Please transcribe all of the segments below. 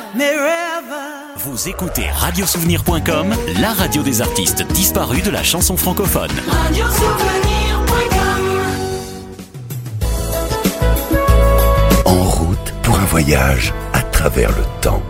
me river. Vous écoutez radiosouvenir.com, la radio des artistes disparus de la chanson francophone. Radiosouvenir.com. En route pour un voyage à travers le temps.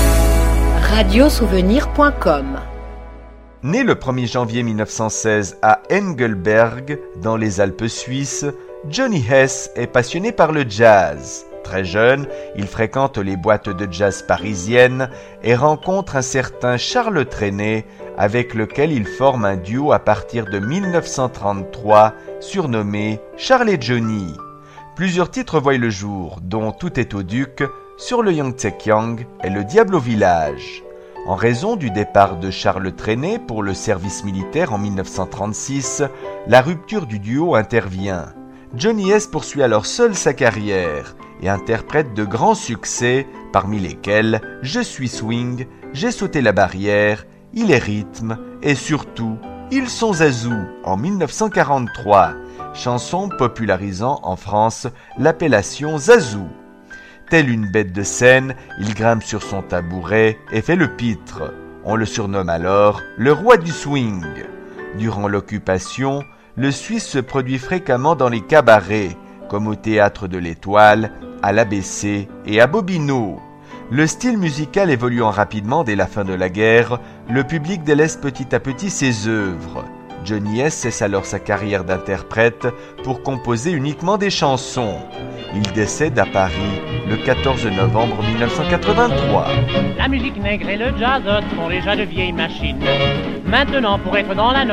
Radiosouvenir.com. Né le 1er janvier 1916 à Engelberg, dans les Alpes suisses, Johnny Hess est passionné par le jazz. Très jeune, il fréquente les boîtes de jazz parisiennes et rencontre un certain Charles Trenet, avec lequel il forme un duo à partir de 1933, surnommé Charles et Johnny. Plusieurs titres voient le jour, dont Tout est au Duc, Sur le Yangtze-Kiang et Le Diable au village. En raison du départ de Charles Trenet pour le service militaire en 1936, la rupture du duo intervient. Johnny Hess poursuit alors seul sa carrière et interprète de grands succès, parmi lesquels Je suis swing, J'ai sauté la barrière, Il est rythme et surtout Ils sont zazou en 1943, chanson popularisant en France l'appellation zazou. Tel une bête de scène, il grimpe sur son tabouret et fait le pitre. On le surnomme alors le roi du swing. Durant l'occupation, le Suisse se produit fréquemment dans les cabarets, comme au Théâtre de l'Étoile, à l'ABC et à Bobino. Le style musical évoluant rapidement dès la fin de la guerre, le public délaisse petit à petit ses œuvres. Johnny Hess cesse alors sa carrière d'interprète pour composer uniquement des chansons. Il décède à Paris le 14 novembre 1983. La musique nègre et le jazz sont déjà de vieilles machines. Maintenant, pour être dans la note,